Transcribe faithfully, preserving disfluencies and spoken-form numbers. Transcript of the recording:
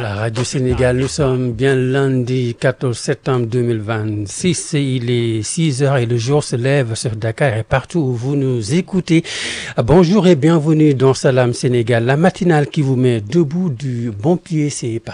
la radio Sénégal, nous sommes bien lundi quatorze septembre deux mille vingt-six. Il est six heures et le jour se lève sur Dakar et partout où vous nous écoutez. Bonjour et bienvenue dans Salam Sénégal, la matinale qui vous met debout du bon pied. C'est